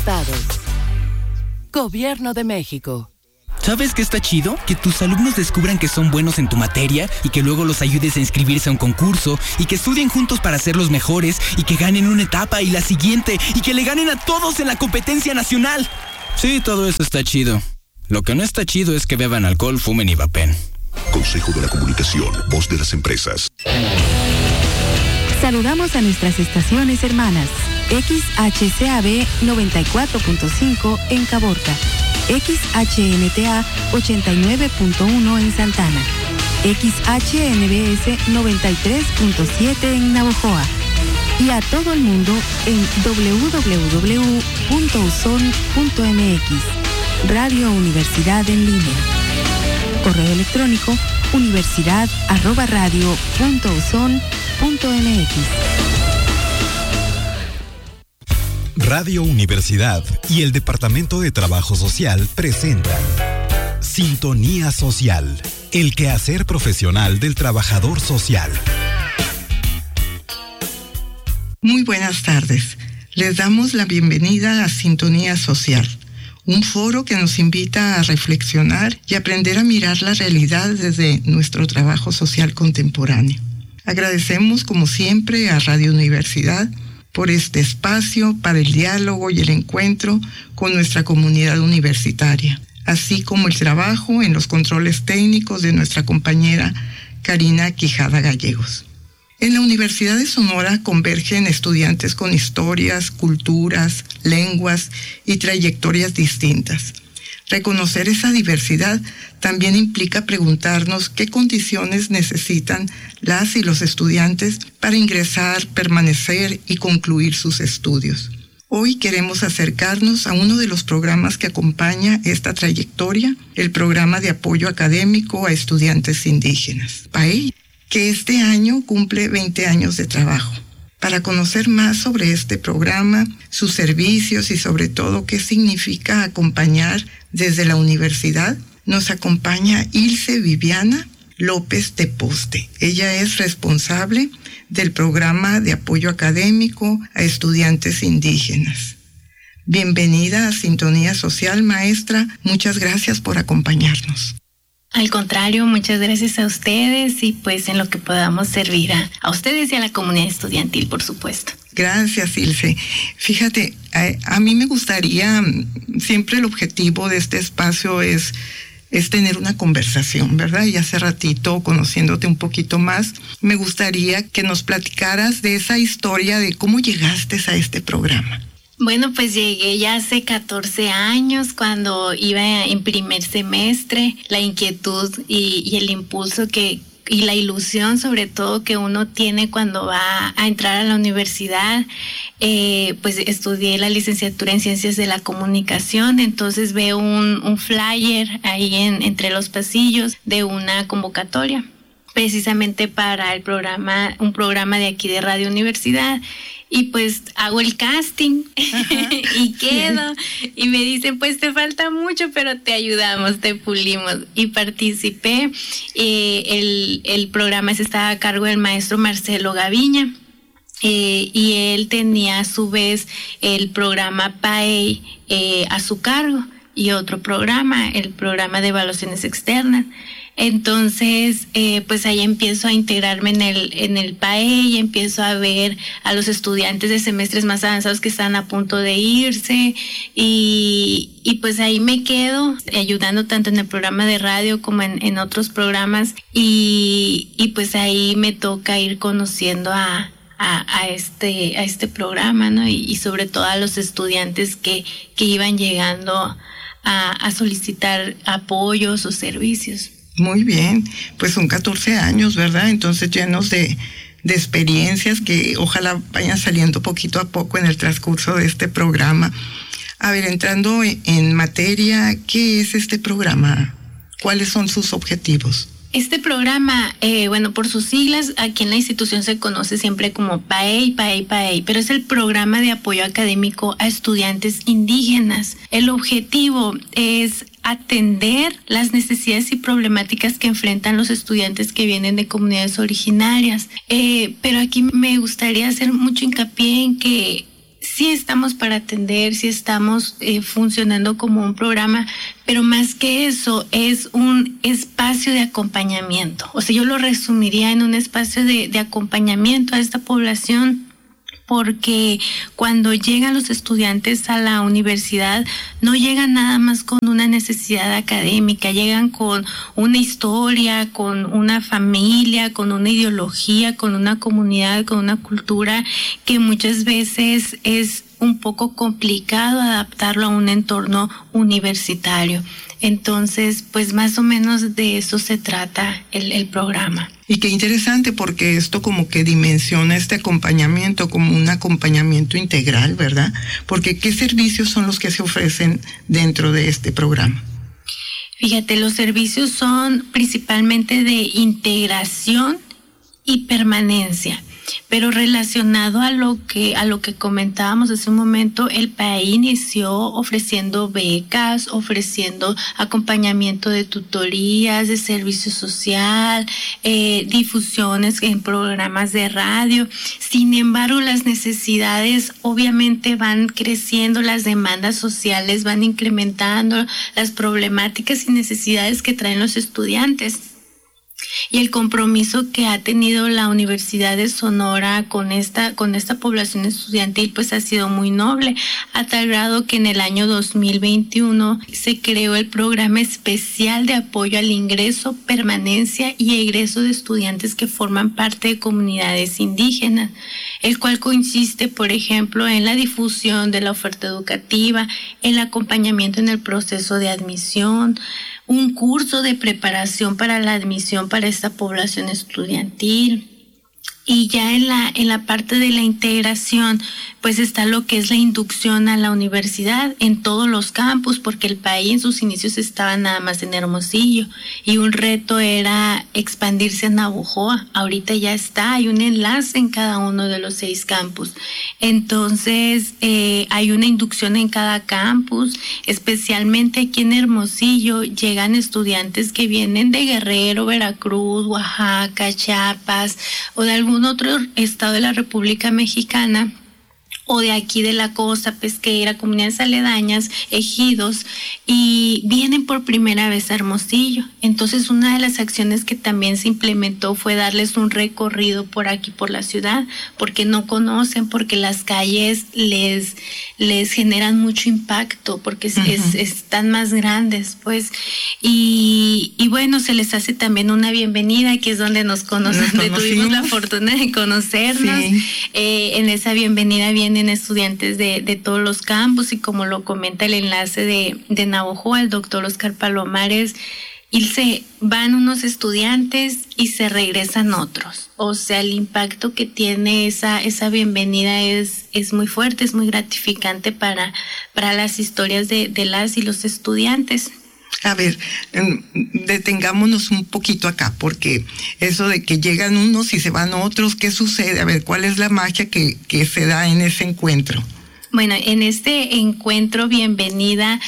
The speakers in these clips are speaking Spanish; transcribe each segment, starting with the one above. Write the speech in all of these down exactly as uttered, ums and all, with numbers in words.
estados. Gobierno de México. ¿Sabes qué está chido? Que tus alumnos descubran que son buenos en tu materia y que luego los ayudes a inscribirse a un concurso y que estudien juntos para ser los mejores y que ganen una etapa y la siguiente y que le ganen a todos en la competencia nacional. Sí, todo eso está chido. Lo que no está chido es que beban alcohol, fumen y vapen. Consejo de la Comunicación, voz de las empresas. Saludamos a nuestras estaciones hermanas. X H C A B noventa y cuatro punto cinco en Caborca. X H N T A ochenta y nueve punto uno en Santana, X H N B S noventa y tres punto siete en Navojoa y a todo el mundo en doble u doble u doble u punto u s o n punto m x. Radio Universidad en línea. Correo electrónico universidad arroba radio punto uson punto m x. Radio Universidad y el Departamento de Trabajo Social presentan Sintonía Social, el quehacer profesional del trabajador social. Muy buenas tardes. Les damos la bienvenida a Sintonía Social, un foro que nos invita a reflexionar y aprender a mirar la realidad desde nuestro trabajo social contemporáneo. Agradecemos, como siempre, a Radio Universidad por este espacio para el diálogo y el encuentro con nuestra comunidad universitaria, así como el trabajo en los controles técnicos de nuestra compañera Karina Quijada Gallegos. En la Universidad de Sonora convergen estudiantes con historias, culturas, lenguas y trayectorias distintas. Reconocer esa diversidad también implica preguntarnos qué condiciones necesitan las y los estudiantes para ingresar, permanecer y concluir sus estudios. Hoy queremos acercarnos a uno de los programas que acompaña esta trayectoria, el Programa de Apoyo Académico a Estudiantes Indígenas, P A E, que este año cumple veinte años de trabajo. Para conocer más sobre este programa, sus servicios y sobre todo qué significa acompañar desde la universidad, nos acompaña Ilse Viviana López Teposte. Ella es responsable del Programa de Apoyo Académico a Estudiantes Indígenas. Bienvenida a Sintonía Social, maestra. Muchas gracias por acompañarnos. Al contrario, muchas gracias a ustedes y pues en lo que podamos servir a, a ustedes y a la comunidad estudiantil, por supuesto. Gracias, Ilse. Fíjate, a, a mí me gustaría, siempre el objetivo de este espacio es, es tener una conversación, ¿verdad? Y hace ratito, conociéndote un poquito más, me gustaría que nos platicaras de esa historia de cómo llegaste a este programa. Bueno, pues llegué ya hace catorce años cuando iba en primer semestre, la inquietud y, y el impulso que y la ilusión sobre todo que uno tiene cuando va a entrar a la universidad, eh, pues estudié la licenciatura en Ciencias de la Comunicación, entonces veo un, un flyer ahí en, entre los pasillos de una convocatoria, precisamente para el programa, un programa de aquí de Radio Universidad. Y pues hago el casting y quedo y me dicen pues te falta mucho pero te ayudamos, te pulimos y participé. Eh, el, el programa estaba a cargo del maestro Marcelo Gaviña eh, y él tenía a su vez el programa P A E eh, a su cargo y otro programa, el programa de evaluaciones externas. Entonces, eh, pues ahí empiezo a integrarme en el en el P A E y empiezo a ver a los estudiantes de semestres más avanzados que están a punto de irse y, y pues ahí me quedo ayudando tanto en el programa de radio como en, en otros programas y, y pues ahí me toca ir conociendo a, a, a este a este programa, ¿no? Y, y sobre todo a los estudiantes que, que iban llegando a, a solicitar apoyos o servicios. Muy bien, pues son catorce años, ¿verdad? Entonces llenos de, de experiencias que ojalá vayan saliendo poquito a poco en el transcurso de este programa. A ver, entrando en, en materia, ¿qué es este programa? ¿Cuáles son sus objetivos? Este programa, eh, bueno, por sus siglas, aquí en la institución se conoce siempre como P A E y P A E y P A E, pero es el Programa de Apoyo Académico a Estudiantes Indígenas. El objetivo es atender las necesidades y problemáticas que enfrentan los estudiantes que vienen de comunidades originarias. Eh, pero aquí me gustaría hacer mucho hincapié en que sí estamos para atender, sí estamos eh, funcionando como un programa, pero más que eso es un espacio de acompañamiento. O sea, yo lo resumiría en un espacio de, de acompañamiento a esta población, porque cuando llegan los estudiantes a la universidad no llegan nada más con una necesidad académica, llegan con una historia, con una familia, con una ideología, con una comunidad, con una cultura que muchas veces es un poco complicado adaptarlo a un entorno universitario. Entonces, pues más o menos de eso se trata el, el programa. Y qué interesante, porque esto como que dimensiona este acompañamiento como un acompañamiento integral, ¿verdad? Porque ¿qué servicios son los que se ofrecen dentro de este programa? Fíjate, los servicios son principalmente de integración y permanencia. Pero relacionado a lo que a lo que comentábamos hace un momento, el P A E inició ofreciendo becas, ofreciendo acompañamiento de tutorías, de servicio social, eh, difusiones en programas de radio. Sin embargo, las necesidades obviamente van creciendo, las demandas sociales van incrementando, las problemáticas y necesidades que traen los estudiantes. Y el compromiso que ha tenido la Universidad de Sonora con esta con esta población estudiantil pues ha sido muy noble, a tal grado que en el año dos mil veintiuno se creó el programa especial de apoyo al ingreso, permanencia y egreso de estudiantes que forman parte de comunidades indígenas, el cual consiste, por ejemplo, en la difusión de la oferta educativa, el acompañamiento en el proceso de admisión, un curso de preparación para la admisión para esta población estudiantil. Y ya en la en la parte de la integración, pues está lo que es la inducción a la universidad en todos los campus, porque el país en sus inicios estaba nada más en Hermosillo y un reto era expandirse a Navojoa. Ahorita ya está, hay un enlace en cada uno de los seis campus. Entonces, eh, hay una inducción en cada campus, especialmente aquí en Hermosillo llegan estudiantes que vienen de Guerrero, Veracruz, Oaxaca, Chiapas o de algún otro estado de la República Mexicana, o de aquí de la costa pesquera, comunidades aledañas, ejidos, y vienen por primera vez a Hermosillo. Entonces, una de las acciones que también se implementó fue darles un recorrido por aquí, por la ciudad, porque no conocen, porque las calles les, les generan mucho impacto, porque uh-huh. es, están más grandes, pues. Y, y bueno, se les hace también una bienvenida, que es donde nos conocen, donde tuvimos la fortuna de conocernos. Sí. Eh, en esa bienvenida vienen estudiantes de, de todos los campus, y como lo comenta el enlace de, de Navojoa, el doctor Oscar Palomares, y se van unos estudiantes y se regresan otros. O sea, el impacto que tiene esa, esa bienvenida es, es muy fuerte, es muy gratificante para, para las historias de, de las y los estudiantes. A ver, detengámonos un poquito acá, porque eso de que llegan unos y se van otros, ¿qué sucede? A ver, ¿cuál es la magia que, que se da en ese encuentro? Bueno, en este encuentro bienvenida,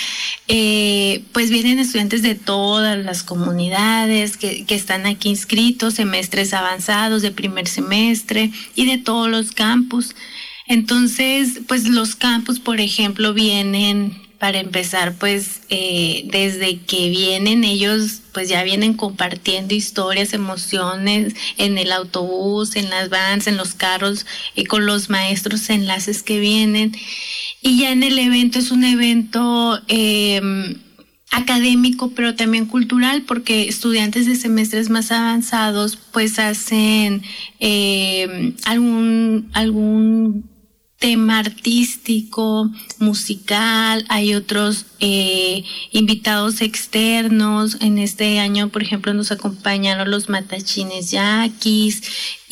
eh, pues vienen estudiantes de todas las comunidades que, que están aquí inscritos, semestres avanzados de primer semestre y de todos los campus. Entonces, pues los campus, por ejemplo, vienen... Para empezar, pues eh, desde que vienen ellos, pues ya vienen compartiendo historias, emociones en el autobús, en las vans, en los carros, eh, con los maestros, enlaces que vienen. Y ya en el evento es un evento eh, académico, pero también cultural, porque estudiantes de semestres más avanzados pues hacen eh, algún algún tema artístico, musical. Hay otros eh, invitados externos. En este año, por ejemplo, nos acompañaron los matachines yaquis,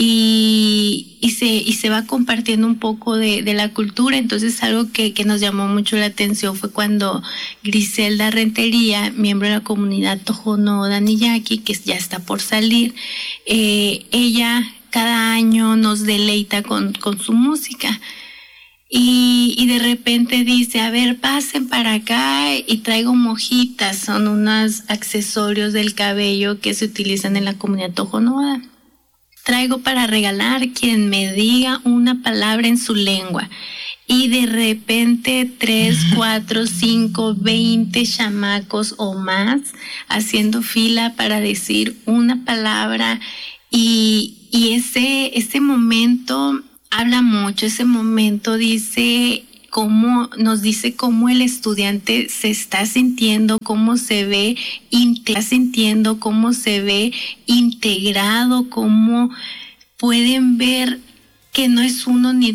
y, y se y se va compartiendo un poco de, de la cultura. Entonces, algo que, que nos llamó mucho la atención fue cuando Griselda Rentería, miembro de la comunidad Tohono O'odham Yaqui, que ya está por salir, eh, ella cada año nos deleita con, con su música. Y, y de repente dice, a ver, pasen para acá, y traigo mojitas, son unos accesorios del cabello que se utilizan en la comunidad Tohono O'odham. Traigo para regalar quien me diga una palabra en su lengua. y de repente tres, cuatro, cinco, veinte chamacos o más haciendo fila para decir una palabra y, y ese, ese momento habla mucho, ese momento dice cómo, nos dice cómo el estudiante se está sintiendo, cómo se ve, está sintiendo, cómo se ve integrado, cómo pueden ver que no es uno ni